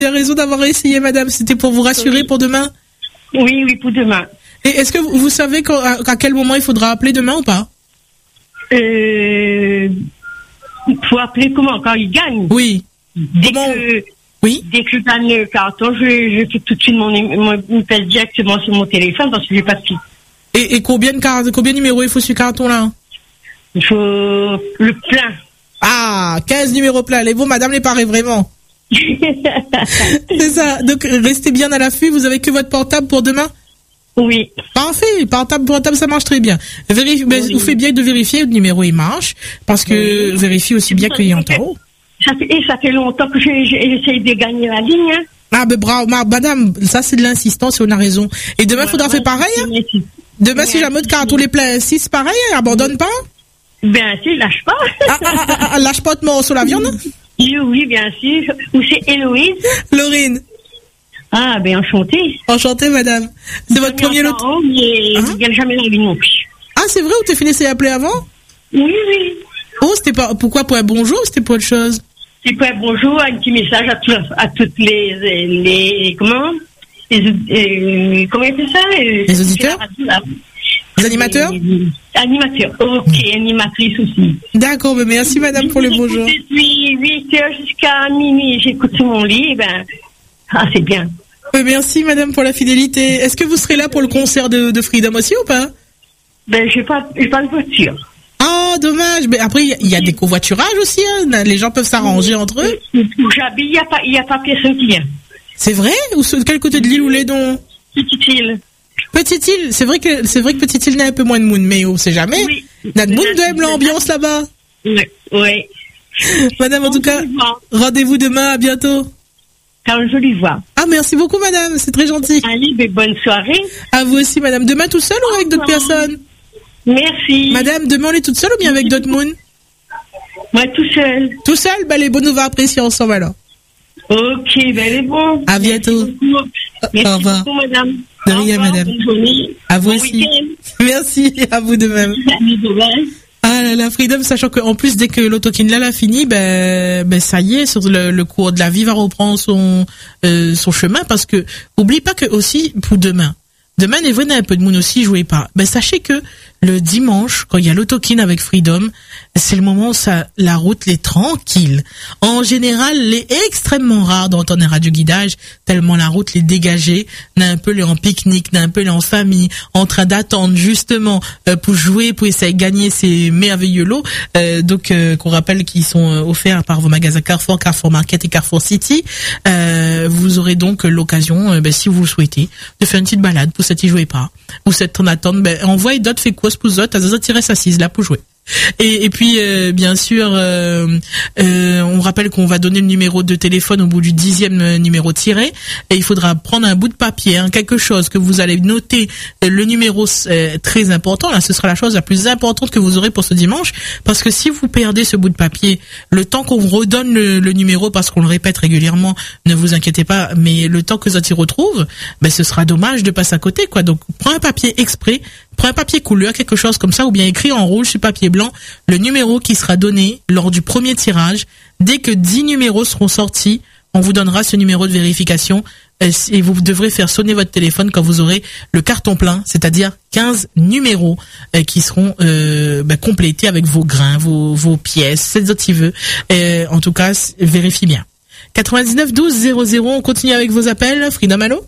Il a raison d'avoir essayé, madame. C'était pour vous rassurer pour demain? Oui, pour demain. Et est-ce que vous savez à quel moment il faudra appeler demain ou pas? Il faut appeler comment? Quand il gagne? Oui. Dès que je gagne le carton, je fais tout de suite mon passe directement sur mon téléphone parce que j'ai pas de fil. Et combien de numéros il faut sur le carton là? Il faut le plein. Ah, 15 numéros pleins. Les bons, madame les paraît vraiment. C'est ça. Donc, restez bien à l'affût. Vous avez que votre portable pour demain? Oui. Parfait. Portable, ça marche très bien. Vous faites bien de vérifier le numéro, il marche. Parce que vérifiez aussi bien qu'il y a en haut. Ça fait longtemps que j'essaye de gagner la ligne, hein. Ah, ben bravo, madame. Ça, c'est de l'insistance et on a raison. Et demain, il faudra faire pareil, hein? Demain, si jamais de carton les pleins 6, pareil, hein, abandonne pas? Bien sûr, lâche pas. Lâche pas de mort sur la viande? Oui, bien sûr. Ou c'est Héloïse? Laurine. Ah, ben enchantée. Enchantée, madame. C'est votre premier lot. Il n'y a jamais la vie non plus. Ah, c'est vrai, ou t'es fini à appeler avant? Oui. Oh, c'était pas, pourquoi pour un bonjour, c'était pour autre chose? C'est pour un bonjour, un petit message à toutes les comment? Comment il fait ça? Les auditeurs? Les animateurs? Animateurs, ok, animatrice aussi. D'accord, mais merci madame pour le bonjour. Depuis 8h jusqu'à minuit, j'écoute sur mon lit, c'est bien. Merci madame pour la fidélité. Est-ce que vous serez là pour le concert de Freedom aussi ou pas? J'ai pas de voiture. Ah, dommage. Mais après, il y a des covoiturages aussi, hein. Les gens peuvent s'arranger entre eux. Où j'habite, il y a pas personne qui vient. C'est vrai? Ou de quel côté de l'île ou les dons? Petite île. Petite île, c'est vrai que Petite île n'a un peu moins de monde, mais on sait jamais. Oui. N'a de monde de l'ambiance là-bas. Oui. Madame, en tout cas, rendez-vous demain, à bientôt. Quand je lui vois. Ah, merci beaucoup, madame, c'est très gentil. Allez, bonne soirée. À vous aussi, madame. Demain tout seul ou avec d'autres personnes? Merci. Madame, demain on est toute seule ou bien avec d'autres monde? Moi, tout seul. Tout seul? Les bons, on va apprécier ensemble alors. Ok, les bons. À bientôt. Merci au revoir. beaucoup, madame. De rien, madame. À vous aussi. Merci, à vous de même. Ah là là, Freedom, sachant qu'en plus, dès que l'autokin là l'a fini, ça y est, sur le cours de la vie va reprendre son chemin, parce que, oublie pas que aussi, pour demain, les venez un peu de monde aussi, jouez pas. Sachez que le dimanche, quand il y a l'autokin avec Freedom, c'est le moment où la route est tranquille. En général, est extrêmement rare d'entendre un radio-guidage, tellement la route est dégagée, n'a un peu les en pique-nique, n'a un peu les en famille, en train d'attendre justement pour jouer, pour essayer de gagner ces merveilleux lots, qu'on rappelle qu'ils sont offerts par vos magasins Carrefour, Carrefour Market et Carrefour City. Vous aurez donc l'occasion, si vous le souhaitez, de faire une petite balade pour cette y jouer pas, ou cette en attente, envoyez d'autres fait quoi pour d'autres, à des autres s'assise là pour jouer. Et puis bien sûr, on rappelle qu'on va donner le numéro de téléphone au bout du 10e numéro tiré, et il faudra prendre un bout de papier, quelque chose que vous allez noter. Le numéro très important, là, ce sera la chose la plus importante que vous aurez pour ce dimanche, parce que si vous perdez ce bout de papier, le temps qu'on vous redonne le numéro, parce qu'on le répète régulièrement, ne vous inquiétez pas, mais le temps que ça s'y retrouve, ce sera dommage de passer à côté, quoi. Donc prends un papier exprès, prends un papier couleur, quelque chose comme ça, ou bien écrit en rouge sur papier blanc, le numéro qui sera donné lors du premier tirage. Dès que 10 numéros seront sortis, on vous donnera ce numéro de vérification, et vous devrez faire sonner votre téléphone quand vous aurez le carton plein, c'est-à-dire 15 numéros qui seront complétés avec vos grains, vos pièces, c'est ce qu'il veut. En tout cas, vérifiez bien. 99 12 00, on continue avec vos appels. Freedom, allô?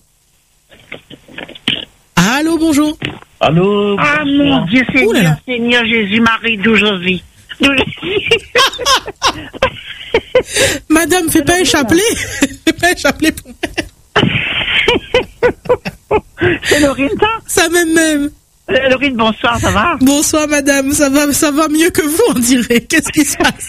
Allô, bonjour. Allô. Ah mon Dieu, Seigneur Jésus-Marie d'aujourd'hui. Madame, fais pas un chapelet. Fais pas un chapelet pour moi. C'est Laurine, ça? Ça même. Laurine, bonsoir, ça va? Bonsoir, madame, ça va mieux que vous, on dirait. Qu'est-ce qui se passe?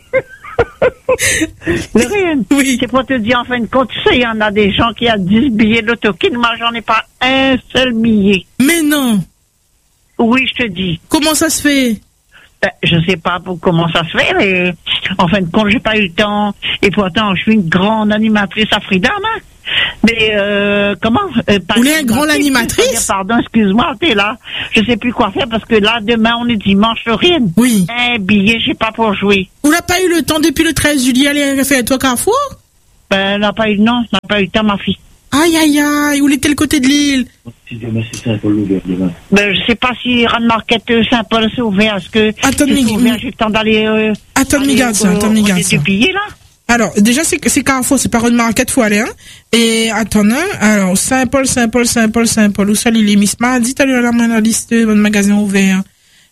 Laurine, oui. C'est pour te dire, en fin de compte, tu sais, il y en a des gens qui ont 10 billets d'autokin, moi j'en ai pas un seul billet. Mais non. Oui, je te dis. Comment ça se fait? Je sais pas comment ça se fait, mais en fin de compte, j'ai pas eu le temps. Et pourtant, je suis une grande animatrice à Freedom, hein. Mais comment vous voulez une grande animatrice? Pardon, excuse-moi, t'es là. Je sais plus quoi faire parce que là, demain, on est dimanche, Laurine. Oui. Un billet, j'ai pas pour jouer. Vous n'avez pas eu le temps depuis le 13 juillet aller faire toi Carrefour? Ben, elle n'a pas eu le temps, ma fille. Aïe, aïe, aïe, où était le côté de l'île? Ben, je sais pas si Rand Market Saint-Paul c'est ouvert. Est-ce que attends, j'ai le temps d'aller regarde ça. Des billets, là? Alors, déjà, c'est Carrefour, c'est pas Rand Market, faut aller, hein. Et, attends, alors, Saint-Paul, où ça, l'île est Miss Mardi, t'as la main dans la liste, bon magasin ouvert.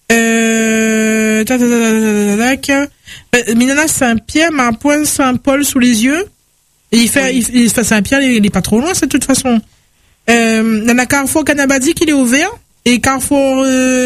Minana Saint-Pierre, m'a un point Saint-Paul sous les yeux. Et il fait Saint-Pierre, il est pas trop loin, c'est de toute façon. Nana Carrefour Canabadi qu'il est ouvert. Et Carrefour,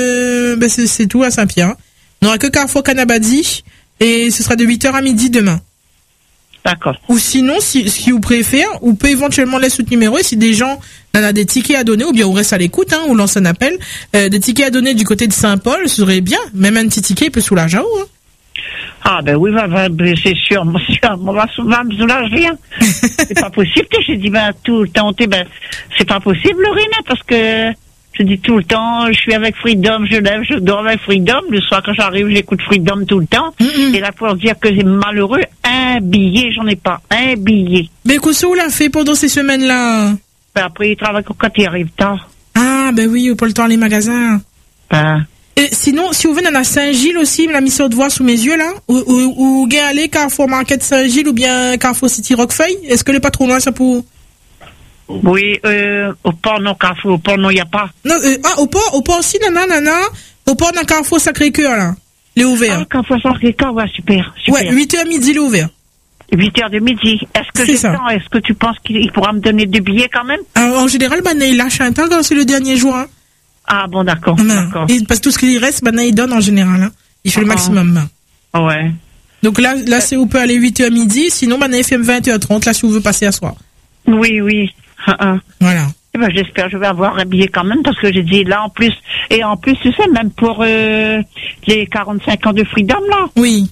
c'est tout à Saint-Pierre. On n'aura que Carrefour Canabadi. Et ce sera de 8h à midi demain. D'accord. Ou sinon, si vous préférez, vous pouvez éventuellement laisser ce numéro. Et si des gens en a des tickets à donner, ou bien on reste à l'écoute, hein, ou lance un appel, des tickets à donner du côté de Saint-Paul, ce serait bien. Même un petit ticket peut soulager, hein. Ah, ben oui, c'est sûr, on va me soulager, hein. C'est pas possible que je dis, tout le temps, c'est pas possible, Laurine, parce que je dis tout le temps, je suis avec Freedom, je dors avec Freedom, le soir quand j'arrive, j'écoute Freedom tout le temps, et là, pour dire que c'est malheureux, un billet, j'en ai pas, un billet. Mais qu'est-ce qu'on l'a fait pendant ces semaines-là? Ben après, il travaille quand il arrive tard. Ah, ben oui, ou pas le temps les magasins. Et sinon, si vous venez à Saint-Gilles aussi, la mission de voix sous mes yeux, là, ou gain aller Carrefour Market Saint-Gilles, ou bien Carrefour City Roquefeuille, est-ce que n'est pas trop loin, ça pour... Oui, au port, non, Carrefour, au port, non, il n'y a pas. Non, au port aussi, nana, au port d'un Carrefour Sacré-Cœur, là, il est ouvert. Ah, Carrefour Sacré-Cœur, ouais, super. Ouais, 8h midi, il est ouvert. 8h de midi. Est-ce que j'ai le temps? Est-ce que tu penses qu'il pourra me donner 2 billets quand même? Alors, en général, il lâche un temps quand c'est le dernier jour, hein. Ah bon, d'accord. Parce que tout ce qu'il reste, il donne en général, hein. Il fait le maximum. Ouais. Donc là, c'est où peut aller 8h midi, sinon, il fait 20h30, là, si vous voulez passer à soir. Oui. Voilà. J'espère que je vais avoir un billet quand même, parce que j'ai dit là, en plus, tu sais, même pour les 45 ans de Freedom, là. Oui.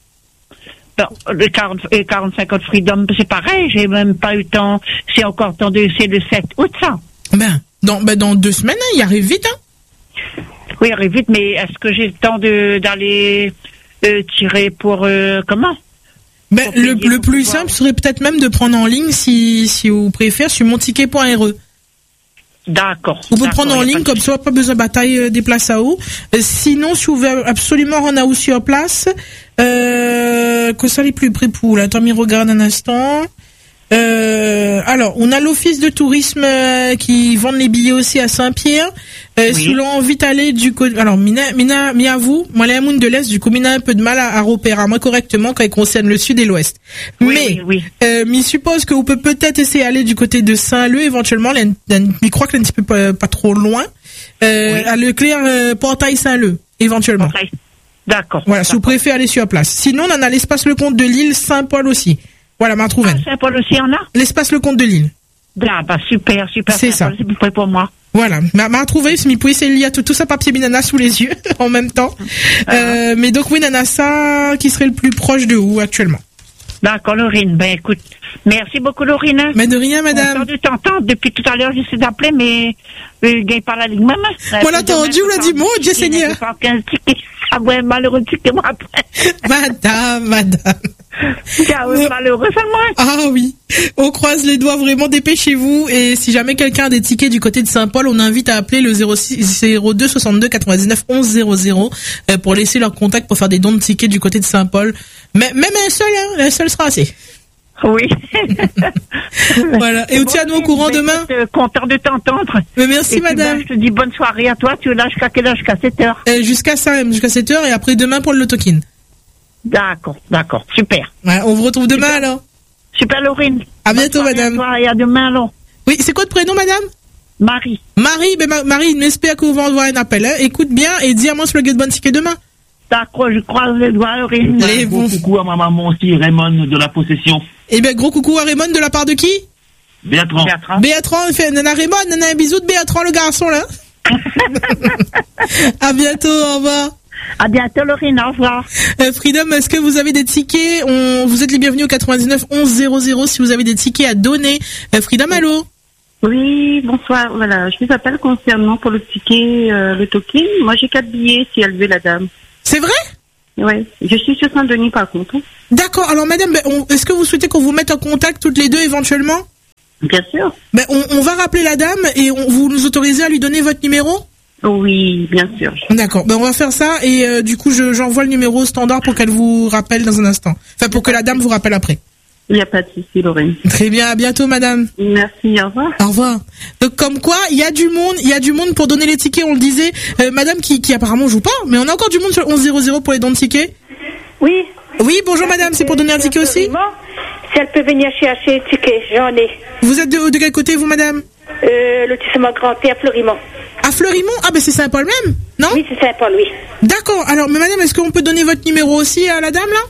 Non, les 45 ans de Freedom, c'est pareil, j'ai même pas eu le temps, c'est le 7 août, ça. Dans 2 semaines, hein, il arrive vite, hein. Oui, il arrive vite, mais est-ce que j'ai le temps d'aller tirer pour comment? Le plus simple serait peut-être même de prendre en ligne, si vous préférez, sur monticket.re. D'accord. Vous pouvez prendre en ligne, comme ça, pas besoin de bataille des places à eau. Sinon, si vous voulez absolument rendre à eau sur place, que ça les plus près pour, là, attends, m'y regarde un instant. Alors, on a l'office de tourisme qui vend les billets aussi à Saint-Pierre. Si l'on a envie d'aller du côté, alors Mina vous, moi les Amoun de l'Est, du coup Mina a un peu de mal à repérer moi correctement quand il concerne le sud et l'ouest. Mais suppose que vous pouvez peut-être essayer d'aller du côté de Saint-Leu éventuellement, je crois que un petit peu pas trop loin, à Leclerc Portail Saint-Leu éventuellement. D'accord. Voilà, si vous préférez aller sur place. Sinon, on a l'espace Le Comte de Lille, Saint-Paul aussi. Voilà, m'a trouvé. Saint-Paul aussi, on a? L'espace Le Comte de Lille. Super. C'est ça. C'est prêt pour moi. Voilà, m'a trouvé, si vous pouvez essayer de lire tout ça papier binana sous les yeux en même temps. Mais donc oui, nana, ça qui serait le plus proche de où actuellement? D'accord, Laurine. Ben écoute, merci beaucoup, Laurine. Mais de rien, madame. Content de t'entendre. Depuis tout à l'heure, j'essaie d'appeler, mais gagne pas la ligne, maman. On l'a entendu, on l'a dit, mon Dieu Seigneur. Ah ouais, malheureux ticket, moi après. Madame. Malheureux seulement. Ah oui. On croise les doigts, vraiment, dépêchez-vous. Et si jamais quelqu'un a des tickets du côté de Saint-Paul, on invite à appeler le 02 62 99 11 00 pour laisser leur contact pour faire des dons de tickets du côté de Saint-Paul. Mais même un seul sera assez. Oui. Voilà. Et tiens-nous au courant demain. Content de t'entendre. Mais merci, madame. Je te dis bonne soirée à toi. Tu es là jusqu'à quelle heure? Jusqu'à 7h? Jusqu'à 7h et après demain pour le Lotokin. D'accord. Super. Ouais, on vous retrouve demain alors. Super, Laurine. À bientôt, madame. À toi et à demain, alors. Oui, c'est quoi de prénom, madame? Marie. Marie, m'espère qu'on va envoyer un appel, hein. Écoute bien et dis à moi sur le get bon ticket demain. D'accord, je croise les doigts, Laurine. Gros coucou à ma maman aussi, Raymond de la Possession. Eh bien, gros coucou à Raymond de la part de qui? Béatran, nana Raymond, nana un bisou de Béatran, le garçon, là. À bientôt, au revoir. À bientôt, Laurine, au revoir. Freedom, est-ce que vous avez des tickets? Vous êtes les bienvenus au 99 11 00 si vous avez des tickets à donner. Freedom, allô? Oui, bonsoir. Voilà, je vous appelle concernant pour le ticket, le token. Moi, j'ai 4 billets si elle veut, la dame. C'est vrai? Ouais, je suis sur Saint-Denis par contre. D'accord. Alors madame, est-ce que vous souhaitez qu'on vous mette en contact toutes les deux éventuellement? Bien sûr. On va rappeler la dame et vous nous autorisez à lui donner votre numéro? Oui, bien sûr. D'accord. On va faire ça et du coup j'envoie le numéro au standard pour qu'elle vous rappelle dans un instant. Enfin pour que la dame vous rappelle après. Il n'y a pas de souci, Lorraine. Très bien, à bientôt madame. Merci, au revoir. Au revoir. Donc comme quoi, il y a du monde pour donner les tickets, on le disait. Madame qui apparemment joue pas, mais on a encore du monde sur le 1100 pour les dons de tickets. Oui. Oui, bonjour madame, c'est pour donner un ticket aussi? Si elle peut venir chercher un ticket, j'en ai. Vous êtes de quel côté vous madame? Lotissement Grand-Père à Fleurimont. À Fleurimont? Ah ben c'est Saint-Paul même, non? Oui, c'est Saint-Paul, oui. D'accord, alors mais madame, est-ce qu'on peut donner votre numéro aussi à la dame là?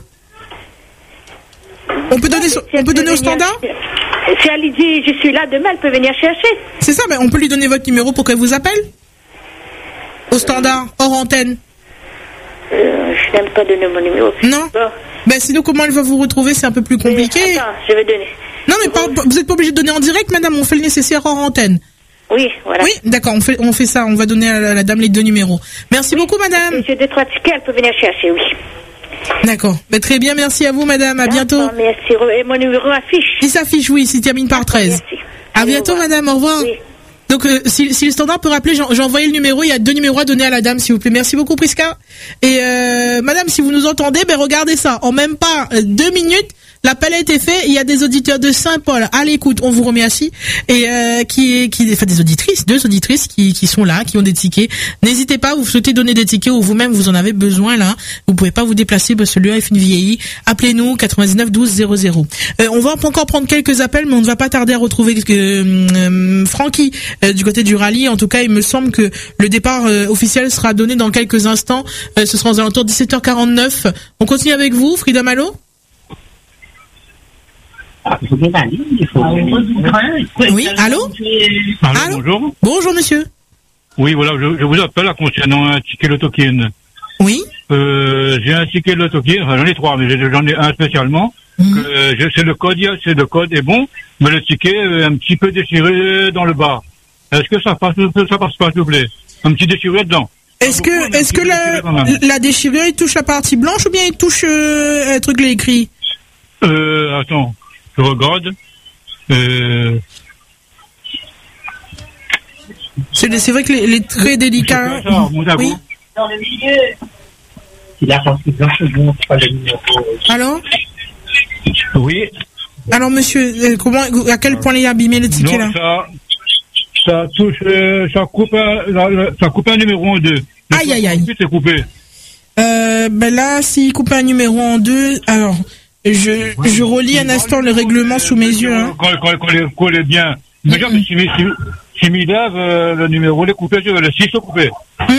On peut donner au standard? Si elle dit je suis là demain, elle peut venir chercher. C'est ça, mais on peut lui donner votre numéro pour qu'elle vous appelle? Au standard, hors antenne. Je n'aime pas donner mon numéro. Non? Ben sinon comment elle va vous retrouver, c'est un peu plus compliqué. Attends, je vais donner. Non mais vous n'êtes pas obligé de donner en direct madame, on fait le nécessaire hors antenne. Oui, voilà. Oui, d'accord, on fait ça, on va donner à la dame les deux numéros. Merci beaucoup madame. J'ai 2-3 tickets, elle peut venir chercher, oui. D'accord. Ben, très bien, merci à vous, madame. À bientôt. Merci. Et mon numéro affiche. Il s'affiche, oui, s'il termine par 13. Merci. À bientôt, madame. Au revoir. Oui. Donc, si le standard peut rappeler, j'ai envoyé le numéro. Il y a 2 numéros à donner à la dame, s'il vous plaît. Merci beaucoup, Prisca. Et madame, si vous nous entendez, regardez ça. En même pas 2 minutes, l'appel a été fait. Il y a des auditeurs de Saint-Paul à l'écoute. On vous remercie. Et des auditrices, 2 auditrices qui sont là, qui ont des tickets. N'hésitez pas, vous souhaitez donner des tickets ou vous-même vous en avez besoin là. Vous pouvez pas vous déplacer parce que le lieu est une vieillie. Appelez-nous 99 12 00. On va encore prendre quelques appels, mais on ne va pas tarder à retrouver Francky du côté du rallye. En tout cas, il me semble que le départ officiel sera donné dans quelques instants. Ce sera aux alentours de 17h49. On continue avec vous, Frida Malo. Oui, allô? Allô, bonjour. Bonjour, monsieur. Oui, voilà, je vous appelle concernant un ticket Lotokin. Oui. J'ai un ticket Lotokin, enfin, j'en ai 3, mais j'en ai un spécialement. C'est le code est bon, mais le ticket est un petit peu déchiré dans le bas. Est-ce que ça passe pas, s'il vous plaît? Un petit déchirure dedans. Est-ce que la déchirure, il touche la partie blanche ou bien il touche un truc là écrit? Attends, je regarde. C'est vrai que les très délicats. Oui. Dans le milieu. Il a partie blanche, pas le numéro. Alors? Oui. Alors, monsieur, à quel point il est abîmé le ticket là? Ça touche, ça coupe un numéro en 2. Aïe. C'est coupé. Là, s'il coupe un numéro en 2, alors, je relis un instant le règlement sous mes yeux, hein. Quand il est bien. Mais genre, si m'il lève, le numéro, il est coupé, le 6 est coupé.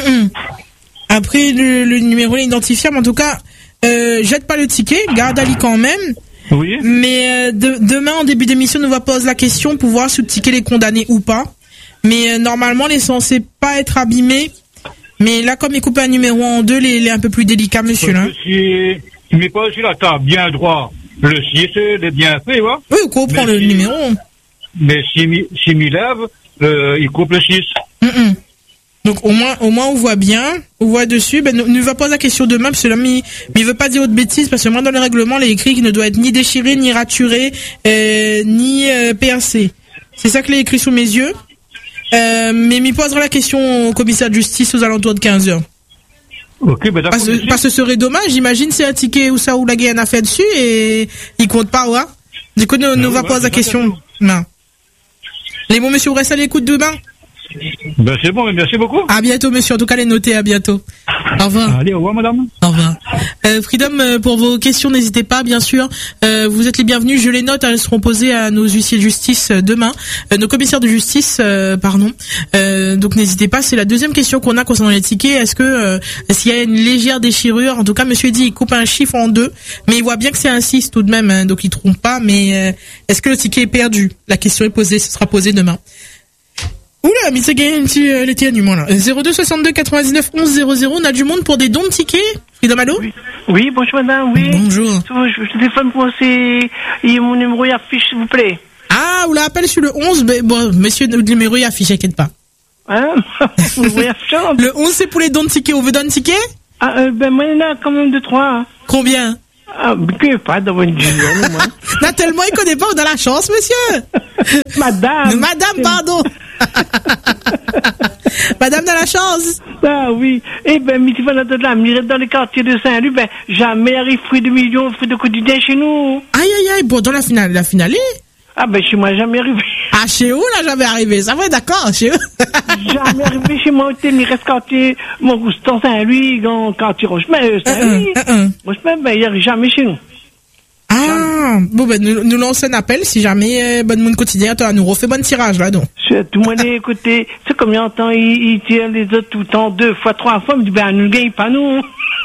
Après, le numéro est identifiable, en tout cas, jette pas le ticket, garde Ali quand même. Oui. Mais, demain, en début d'émission, on va poser la question pour voir si le ticket est condamné ou pas. Mais, normalement, il est censé pas être abîmé. Mais là, comme il coupe un numéro en 2, il est un peu plus délicat, monsieur, là. Si met pas sur la table bien droit, le 6 est bien fait, voilà. Oui, on comprend le numéro. Mais si m'il lève, il coupe le 6. Donc au moins on voit bien, on voit dessus. Ne va pas la question demain parce que là, mais il veut pas dire de bêtises parce que moi dans le règlement, il est écrit qu'il ne doit être ni déchiré, ni raturé, ni percé. C'est ça que est écrit sous mes yeux. Mais m'y posera la question au commissaire de justice aux alentours de 15h. Ok, ben d'accord. Parce que ce serait dommage, j'imagine c'est un ticket où la gagne a fait dessus et il compte pas, ouais. Du coup, ne va pas la question. Non. Les bons monsieur, vous restez à l'écoute demain? Ben c'est bon, merci beaucoup. À bientôt monsieur, en tout cas les noter, à bientôt. Au revoir. Allez, au revoir madame. Au revoir. Freedom, pour vos questions, n'hésitez pas, bien sûr. Vous êtes les bienvenus, je les note, elles seront posées à nos huissiers de justice demain. Nos commissaires de justice, pardon. Donc n'hésitez pas, c'est la deuxième question qu'on a concernant les tickets. Est-ce que s'il y a une légère déchirure, en tout cas monsieur dit il coupe un chiffre en 2, mais il voit bien que c'est un 6 tout de même, hein, donc il trompe pas, mais est-ce que le ticket est perdu? La question est posée, ce sera posé demain. Oula, mais c'est gagné un petit l'éténuement là. 02 62 99 11 00, on a du monde pour des dons de tickets. Frida Malo? Oui, bonjour madame, oui. Bonjour. Je téléphone pour mon numéro y affiche, s'il vous plaît. Ah, vous l'appelez sur le 11, mais bon, monsieur, le numéro y affiche, t'inquiète pas. Hein? Le 11 c'est pour les dons de tickets, on veut donner un ticket? Ben, moi, il y en a quand même 2-3. Combien? Ah, pas dans une dizaine, moi. Non, tellement il connaît pas, on a la chance, monsieur. Madame, pardon. Madame de la chance. Ah oui. Eh ben, mais tu vas dans les quartiers de Saint-Louis, ben, jamais arrive fruits de millions, fruits de quotidien chez nous. Aïe, bon, dans la finale. Ah ben, chez moi, jamais arrivé. Ah, chez où, là, jamais arrivé? Ça va, d'accord, chez où? Jamais arrivé chez moi, il reste quartier, mon Roustan Saint-Louis, quartier Rochemin, Saint-Louis. Rochemin, ben, il arrive jamais chez nous. Ah, bon, ben, nous lançons un appel, si jamais, bonne monde quotidien, toi, nous refait bon tirage, là, donc. Tout le monde est écouté, c'est combien de temps il tire les autres tout le temps, 2 fois, 3 fois, il me dit, ben, nous gagne pas, nous.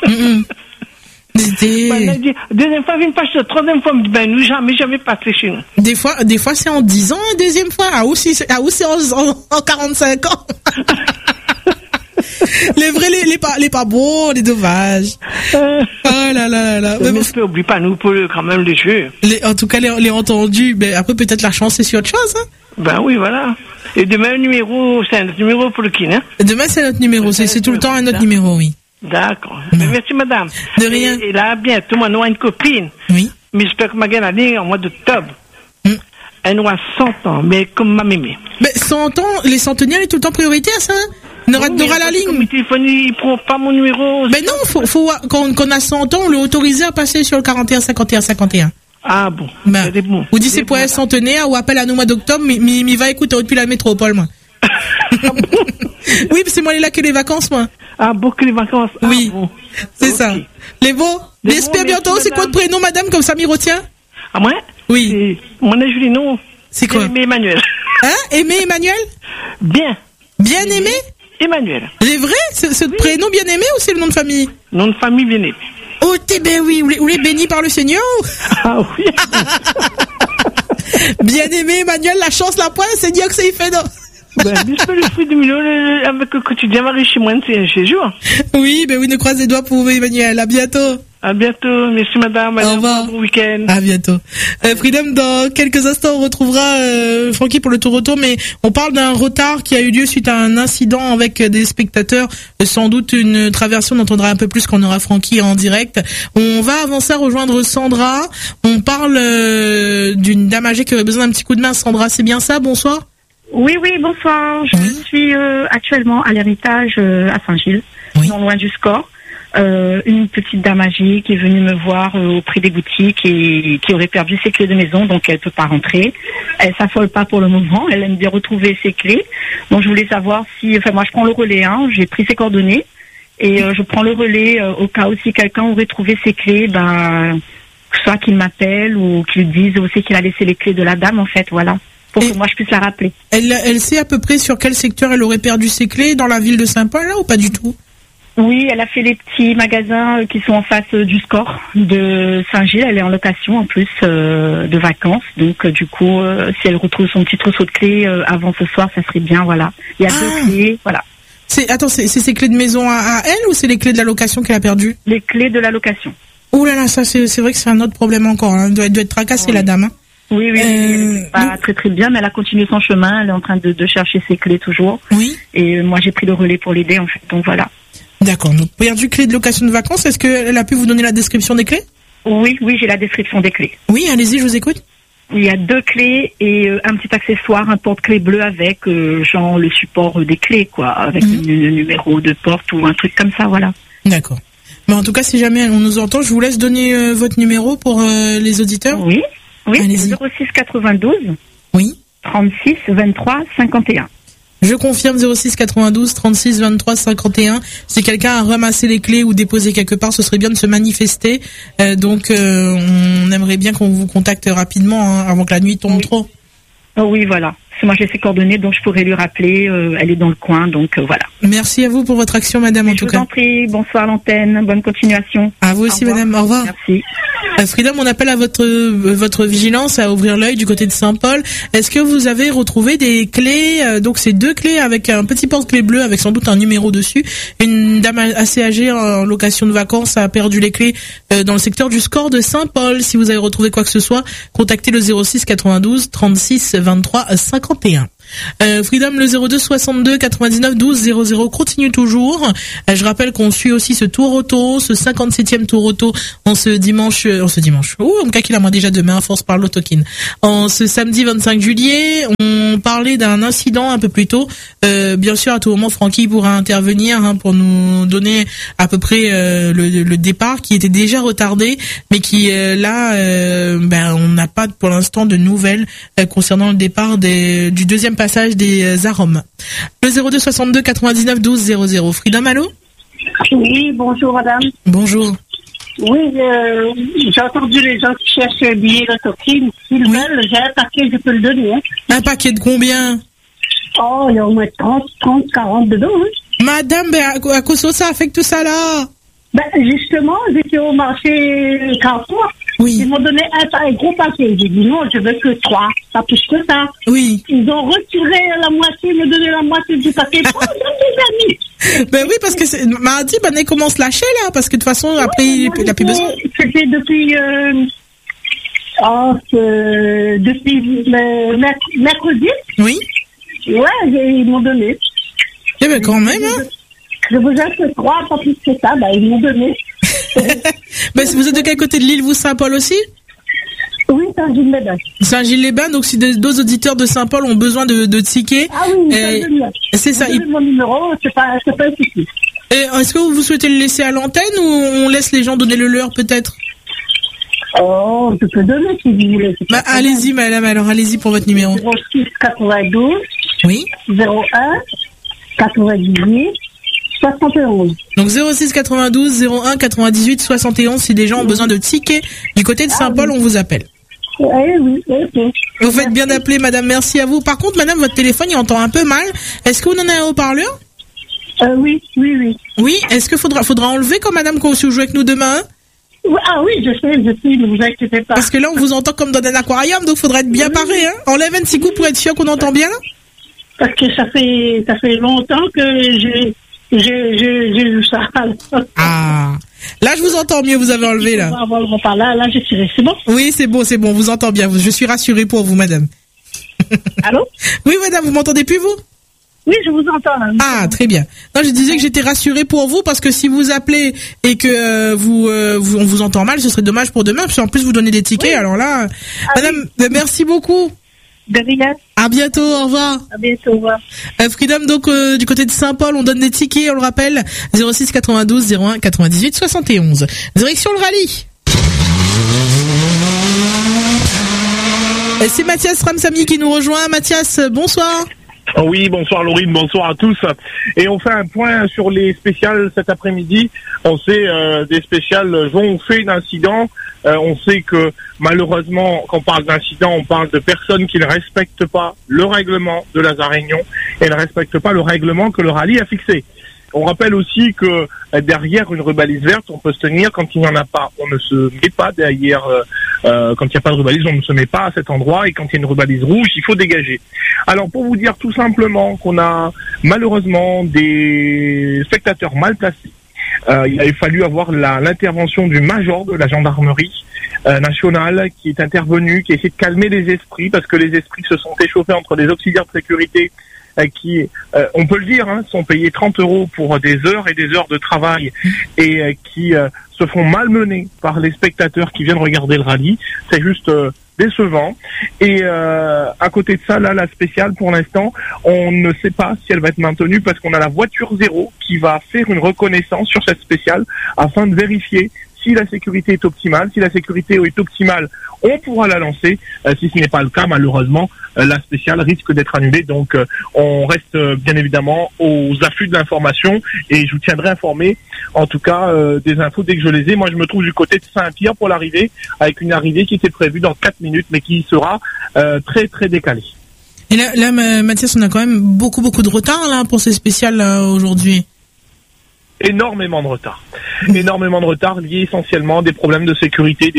Deuxième fois, une fois, troisième fois, il me dit, ben, nous, jamais passé chez nous. Des fois, c'est en 10 ans, deuxième fois. Ah, ou c'est en 45 ans. Les vrais, les pas beaux, les dommages. Oh là là. Mais bon, oublie pas, nous, pour quand même les jeux. En tout cas, les entendus, mais après, peut-être la chance, c'est sur autre chose, hein. Ben oui, voilà. Et demain, le numéro, c'est un autre numéro pour le kin, hein. Demain, c'est notre numéro, c'est tout le temps un autre numéro, oui. D'accord. Merci, madame. De rien. Et là, bientôt, moi, nous avons une copine. Oui. Mais j'espère que ma gagne allait en mois d'octobre. Elle aura 100 ans, mais comme ma mémé. Mais 100 ans, les centenaires, elle est tout le temps prioritaire, ça, hein? N'aura la ligne. Comme téléphone, il prend pas mon numéro. Mais non, faut, quand on a 100 ans, on le autorise à passer sur le 41-51-51. Ah bon. Ben, bon. Ou dit c'est pour un centenaire, ou appelle à nous mois d'octobre, mais il va écouter depuis la métropole, moi. Oui, c'est moi, là que les vacances, moi. Ah bon, que les vacances. Oui. Bon. C'est ça. Les beaux. J'espère bientôt, c'est quoi de prénom, madame, comme ça m'y retient? Ah, moi? Oui. Mon nom est Julie, non. C'est quoi? Aimé Emmanuel. Hein? Aimé Emmanuel? Bien. Bien aimé? Emmanuel. C'est vrai? Ce prénom bien aimé ou c'est le nom de famille? Nom de famille bien aimé. Oh, ben oui, ou les bénis par le Seigneur? Ah oui. Bien aimé Emmanuel, la chance, la pointe, Seigneur que ça y fait, non? Ben, je le fruit du milieu avec le quotidien Marie chez moi, c'est chez jour. Oui, ben oui, ne croise les doigts pour vous, Emmanuel. À bientôt. À bientôt. Merci, madame. Au revoir. Bon week-end. À bientôt. Freedom, dans quelques instants, on retrouvera Francky pour le tour retour, mais on parle d'un retard qui a eu lieu suite à un incident avec des spectateurs. Sans doute une traversée, on entendra un peu plus quand on aura Francky en direct. On va avancer à rejoindre Sandra. On parle d'une dame âgée qui aurait besoin d'un petit coup de main. Sandra, c'est bien ça? Bonsoir. Oui, bonsoir. Je suis actuellement à l'héritage à Saint-Gilles, non loin du Score. Une petite dame âgée qui est venue me voir auprès des boutiques et qui aurait perdu ses clés de maison, donc elle peut pas rentrer. Elle s'affole pas pour le moment, elle aime bien retrouver ses clés. Donc je voulais savoir si, moi je prends le relais, hein, j'ai pris ses coordonnées et je prends le relais au cas où si quelqu'un aurait trouvé ses clés, soit qu'il m'appelle ou qu'il dise aussi qu'il a laissé les clés de la dame en fait, voilà. Pour que moi je puisse la rappeler. Elle sait à peu près sur quel secteur elle aurait perdu ses clés, dans la ville de Saint-Paul là ou pas du tout? Oui, elle a fait les petits magasins qui sont en face du Score de Saint-Gilles. Elle est en location en plus de vacances. Donc du coup, si elle retrouve son petit trousseau de clés avant ce soir, ça serait bien, voilà. Il y a 2 clés, voilà. C'est ses clés de maison à elle ou c'est les clés de la location qu'elle a perdues? Les clés de la location. Oh là là, ça c'est vrai que c'est un autre problème encore. Hein. Elle doit être tracassée la dame. Hein. Oui, elle est pas très bien, mais elle a continué son chemin. Elle est en train de chercher ses clés toujours. Oui. Et moi j'ai pris le relais pour l'aider en fait. Donc voilà. D'accord. Donc, perdu clé de location de vacances, est-ce qu'elle a pu vous donner la description des clés? Oui, j'ai la description des clés. Oui, allez-y, je vous écoute. Il y a 2 clés et un petit accessoire, un porte-clés bleu avec, genre le support des clés, quoi, avec le numéro de porte ou un truc comme ça, voilà. D'accord. Mais en tout cas, si jamais on nous entend, je vous laisse donner votre numéro pour les auditeurs. Oui, allez-y. 06 92. Oui. 36 23 51. Je confirme 06 92 36 23 51. Si quelqu'un a ramassé les clés ou déposé quelque part, ce serait bien de se manifester. Donc, on aimerait bien qu'on vous contacte rapidement avant que la nuit tombe trop. Oh oui, voilà. Moi, j'ai ses coordonnées, donc je pourrais lui rappeler. Elle est dans le coin, donc voilà. Merci à vous pour votre action, madame, en tout cas. Je vous en prie. Bonsoir, l'antenne. Bonne continuation. À vous aussi, madame. Au revoir. Merci. Freedom, on appelle à votre vigilance à ouvrir l'œil du côté de Saint-Paul. Est-ce que vous avez retrouvé des clés? Donc, c'est 2 clés avec un petit porte-clés bleu avec sans doute un numéro dessus. Une dame assez âgée en location de vacances a perdu les clés dans le secteur du Score de Saint-Paul. Si vous avez retrouvé quoi que ce soit, contactez le 06 92 36 23 51. Freedom, le 02 62 99 12 00 continue toujours. Je rappelle qu'on suit aussi ce tour auto, ce 57e tour auto en ce dimanche. On calcule à moi déjà demain, force par l'autokin. En ce samedi 25 juillet, on parlait d'un incident un peu plus tôt. Bien sûr, à tout moment, Francky pourra intervenir pour nous donner à peu près le départ qui était déjà retardé, mais qui on n'a pas pour l'instant de nouvelles concernant le départ du deuxième passage des arômes. Le 02 62 99 12 00. Freedom, allô? Oui, bonjour madame. Bonjour. Oui, j'ai entendu les gens qui cherchent un billet d'autocrine. S'ils veulent, j'ai un paquet, je peux le donner. Hein. Un paquet de combien? Oh, il y a au moins 30, 40 dedans. Hein. Madame, à cause de ça, affecte tout ça là. Justement, j'étais au marché Carrefour. Oui. Ils m'ont donné un gros paquet. J'ai dit non, je veux que 3, pas plus que ça. Oui. Ils ont retiré la moitié, me donné la moitié du paquet. Oh, j'ai des amis. Oui, parce que mardi, il commence à lâcher là, parce que de toute façon, après, il n'a plus besoin. C'était depuis mercredi. Oui. Ouais, ils m'ont donné. Eh ben quand même, hein. Je vous ai fait 3, pas plus que ça, ils m'ont donné. Vous êtes de quel côté de l'île, vous, Saint-Paul aussi? Oui, Saint-Gilles-les-Bains. Saint-Gilles-les-Bains, donc si deux auditeurs de Saint-Paul ont besoin de tickets. Ah oui, c'est ça. Mon numéro, c'est pas un souci. Est-ce que vous souhaitez le laisser à l'antenne ou on laisse les gens donner le leur peut-être? Oh, je peux donner si vous voulez. Allez-y, madame, alors allez-y pour votre numéro. 06 92 oui 01 98 71. Donc 06 92 01 98 71 si des gens ont besoin de tickets du côté de Saint-Paul, on vous appelle. Oui. Vous faites bien d'appeler, madame, merci à vous. Par contre, madame, votre téléphone, il entend un peu mal. Est-ce que vous en avez un haut-parleur? Oui. Oui, est-ce que faudra enlever quand madame, quand vous jouez avec nous demain? Ah oui, je sais, ne vous inquiétez pas. Parce que là, on vous entend comme dans un aquarium, donc faudra être bien paré, hein. Enlève un petit coup pour être sûr qu'on entend bien. Parce que ça fait longtemps que j'ai eu ça. Ah, là je vous entends mieux, vous avez enlevé là. Là j'ai tiré, c'est bon? Oui, c'est bon, on vous entend bien. Je suis rassurée pour vous, madame. Allô? Oui, madame, vous m'entendez plus, vous? Oui, je vous entends. Là. Ah, très bien. Non, je disais que j'étais rassurée pour vous parce que si vous appelez et que on vous entend mal, ce serait dommage pour demain. Puis en plus vous donnez des tickets, oui. Alors là, madame, merci beaucoup. De rien. À bientôt, au revoir. À bientôt, au revoir. Freedom, donc du côté de Saint-Paul, on donne des tickets, on le rappelle, 06 92 01 98 71. Direction le rallye. Et c'est Mathias Ramsamy qui nous rejoint. Mathias, bonsoir. Oui, bonsoir Laurine, bonsoir à tous. Et on fait un point sur les spéciales cet après-midi. On sait des spéciales ont fait d'incidents. On sait que malheureusement, quand on parle d'incidents, on parle de personnes qui ne respectent pas le règlement de Lazaréunion et ne respectent pas le règlement que le rallye a fixé. On rappelle aussi que derrière une rubalise verte, on peut se tenir quand il n'y en a pas. On ne se met pas derrière, quand il n'y a pas de rubalise, on ne se met pas à cet endroit. Et quand il y a une rubalise rouge, il faut dégager. Alors pour vous dire tout simplement qu'on a malheureusement des spectateurs mal placés. Il a fallu avoir l'intervention du major de la gendarmerie nationale qui est intervenu, qui a essayé de calmer les esprits parce que les esprits se sont échauffés entre les auxiliaires de sécurité qui, on peut le dire, sont payés 30 € pour des heures et des heures de travail et qui se font malmener par les spectateurs qui viennent regarder le rallye. C'est juste décevant. Et à côté de ça, là, la spéciale, pour l'instant, on ne sait pas si elle va être maintenue parce qu'on a la voiture 0 qui va faire une reconnaissance sur cette spéciale afin de vérifier si la sécurité est optimale. Si la sécurité est optimale, on pourra la lancer. Si ce n'est pas le cas, malheureusement, la spéciale risque d'être annulée. Donc, on reste bien évidemment aux affûts de l'information et je vous tiendrai informé, en tout cas, des infos dès que je les ai. Moi, je me trouve du côté de Saint-Pierre pour l'arrivée, avec une arrivée qui était prévue dans 4 minutes, mais qui sera très, très décalée. Et là, Mathias, on a quand même beaucoup de retard là pour ces spéciales aujourd'hui. Énormément de retard. Énormément de retard lié essentiellement à des problèmes de sécurité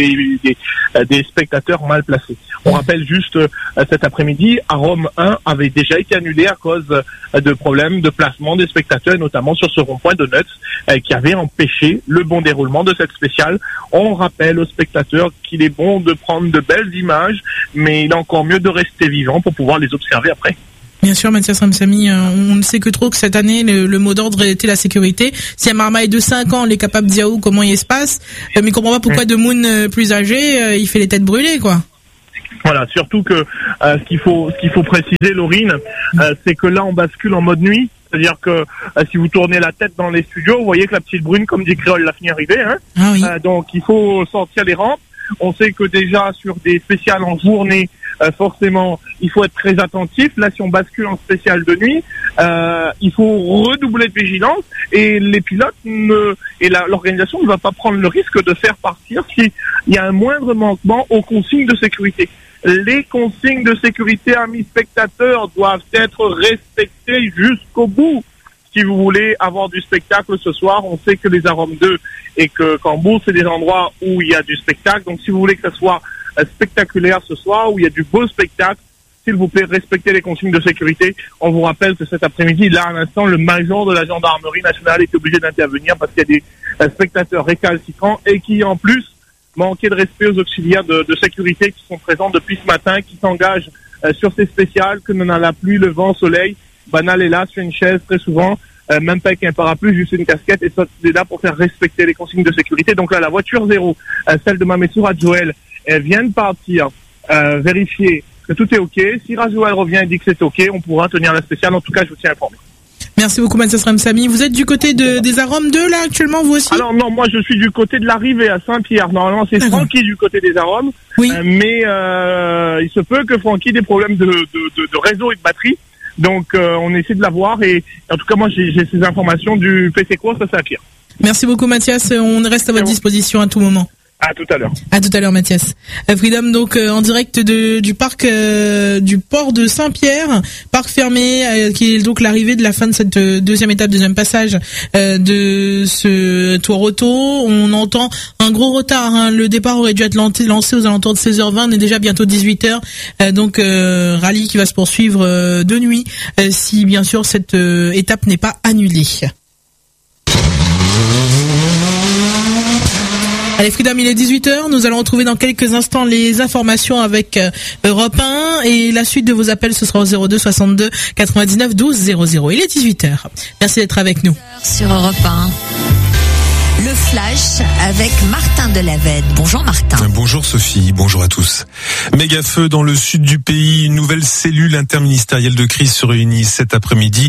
des spectateurs mal placés. On rappelle juste cet après-midi, à Rome 1 avait déjà été annulé à cause de problèmes de placement des spectateurs, notamment sur ce rond-point de Nuts, qui avait empêché le bon déroulement de cette spéciale. On rappelle aux spectateurs qu'il est bon de prendre de belles images, mais il est encore mieux de rester vivant pour pouvoir les observer après. Bien sûr, Mathias Ramsamy, on ne sait que trop que cette année, le mot d'ordre était la sécurité. Si un marmaille de 5 ans, on est capable de dire comment il se passe, mais comprend pas pourquoi de Moon plus âgé, il fait les têtes brûlées, quoi. Voilà, surtout que ce qu'il faut préciser, Laurine, c'est que là on bascule en mode nuit. C'est-à-dire que si vous tournez la tête dans les studios, vous voyez que la petite brune, comme dit Créole, l'a fini arriver. Hein. Ah oui. Donc il faut sortir les rampes. On sait que déjà sur des spéciales en journée, forcément, il faut être très attentif. Là, si on bascule en spécial de nuit, il faut redoubler de vigilance. Et les pilotes l'organisation ne va pas prendre le risque de faire partir s'il y a un moindre manquement aux consignes de sécurité. Les consignes de sécurité, amis spectateurs, doivent être respectées jusqu'au bout. Si vous voulez avoir du spectacle ce soir, on sait que les Arômes 2 et que Cambourg, c'est des endroits où il y a du spectacle. Donc si vous voulez que ça soit spectaculaire ce soir, où il y a du beau spectacle, s'il vous plaît, respectez les consignes de sécurité. On vous rappelle que cet après-midi, là, à l'instant, le major de la gendarmerie nationale est obligé d'intervenir parce qu'il y a des spectateurs récalcitrants et qui, en plus, manquer de respect aux auxiliaires de sécurité qui sont présents depuis ce matin, qui s'engagent sur ces spéciales, que l'on a la pluie, le vent, soleil. Banal est là sur une chaise très souvent, même pas avec un parapluie, juste une casquette, et ça c'est là pour faire respecter les consignes de sécurité. Donc là, la voiture 0, celle de Mamessoura Joël, elle vient de partir vérifier que tout est OK. Si Joël revient et dit que c'est OK, on pourra tenir la spéciale. En tout cas, je vous tiens informé. Merci beaucoup, Mathias Ramsamy. Vous êtes du côté des Arômes 2, là, actuellement, vous aussi? Alors non, moi je suis du côté de l'arrivée à Saint-Pierre. Normalement, c'est Francky du côté des Arômes. Oui. Mais il se peut que Francky ait des problèmes de réseau et de batterie. Donc on essaie de l'avoir. Et en tout cas, moi j'ai ces informations du PC Course à Saint-Pierre. Merci beaucoup, Mathias. On reste à votre disposition à tout moment. À tout à l'heure. À tout à l'heure, Mathias. Freedom, donc en direct du parc du port de Saint-Pierre, parc fermé, qui est donc l'arrivée de la fin de cette deuxième passage de ce tour auto. On entend un gros retard. Hein. Le départ aurait dû être lancé aux alentours de 16h20, on est déjà bientôt 18h. Donc rallye qui va se poursuivre de nuit, si bien sûr cette étape n'est pas annulée. Allez, Freedom, il est 18h. Nous allons retrouver dans quelques instants les informations avec Europe 1 et la suite de vos appels, ce sera au 02 62 99 12 00. Il est 18h. Merci d'être avec nous. Sur Europe 1. Le Flash avec Martin Delavette. Bonjour Martin. Bonjour Sophie, bonjour à tous. Méga feu dans le sud du pays, une nouvelle cellule interministérielle de crise se réunit cet après-midi.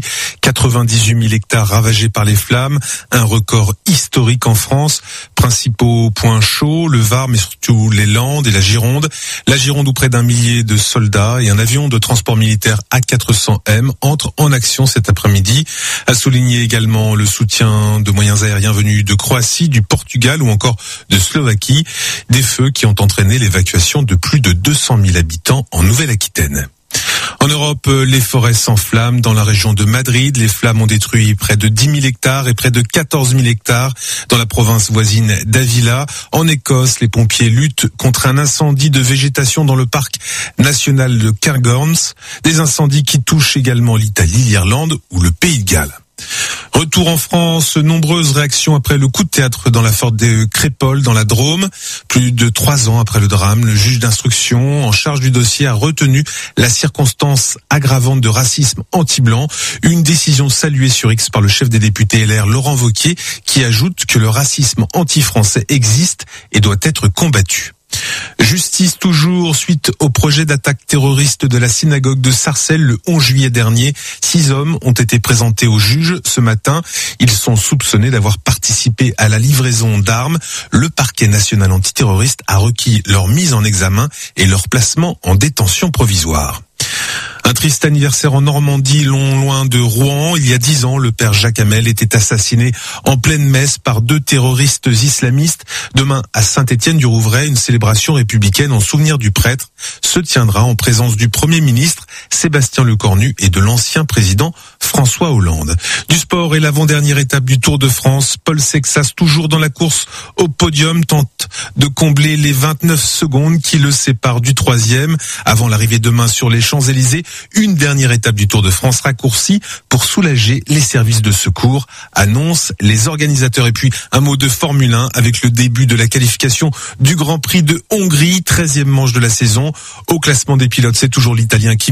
98 000 hectares ravagés par les flammes, un record historique en France. Principaux points chauds, le Var mais surtout les Landes et la Gironde. La Gironde où près d'1 millier de soldats et un avion de transport militaire A400M entrent en action cet après-midi. À souligner également le soutien de moyens aériens venus de Croatie, du Portugal ou encore de Slovaquie. Des feux qui ont entraîné l'évacuation de plus de 200 000 habitants en Nouvelle-Aquitaine. En Europe, les forêts s'enflamment. Dans la région de Madrid, les flammes ont détruit près de 10 000 hectares et près de 14 000 hectares dans la province voisine d'Avila. En Écosse, les pompiers luttent contre un incendie de végétation dans le parc national de Cairngorms. Des incendies qui touchent également l'Italie, l'Irlande ou le Pays de Galles. Retour en France, nombreuses réactions après le coup de théâtre dans la forte de Crépol, dans la Drôme. Plus de 3 ans après le drame, le juge d'instruction en charge du dossier a retenu la circonstance aggravante de racisme anti-blanc. Une décision saluée sur X par le chef des députés LR, Laurent Wauquiez, qui ajoute que le racisme anti-français existe et doit être combattu. Justice toujours, suite au projet d'attaque terroriste de la synagogue de Sarcelles le 11 juillet dernier. 6 hommes ont été présentés au juge ce matin. Ils sont soupçonnés d'avoir participé à la livraison d'armes. Le parquet national antiterroriste a requis leur mise en examen et leur placement en détention provisoire. Un triste anniversaire en Normandie, loin de Rouen. Il y a 10 ans, le père Jacques Hamel était assassiné en pleine messe par 2 terroristes islamistes. Demain, à Saint-Étienne-du-Rouvray, une célébration républicaine en souvenir du prêtre se tiendra en présence du Premier ministre Sébastien Lecornu et de l'ancien président François Hollande. Du sport et l'avant-dernière étape du Tour de France, Paul Sexas, toujours dans la course au podium, tente de combler les 29 secondes qui le séparent du 3e avant l'arrivée demain sur les Champs-Élysées. Une dernière étape du Tour de France raccourcie pour soulager les services de secours, annoncent les organisateurs. Et puis un mot de Formule 1 avec le début de la qualification du Grand Prix de Hongrie, 13e manche de la saison. Au classement des pilotes, c'est toujours l'Italien Kimi Antonelli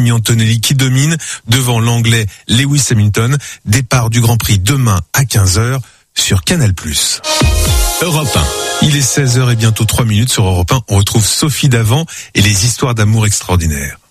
Antonelli qui domine devant l'Anglais Lewis Hamilton. Départ du Grand Prix demain à 15h sur Canal+. Europe 1. Il est 16h et bientôt 3 minutes sur Europe 1. On retrouve Sophie Davant et les histoires d'amour extraordinaires.